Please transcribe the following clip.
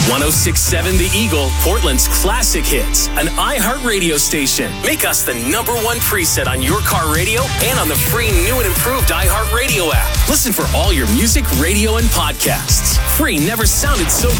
106.7 The Eagle, Portland's classic hits, an iHeart radio station. Make us the number one preset on your car radio and on the free new and improved iHeart Radio app. Listen for all your music, radio, and podcasts. Free never sounded so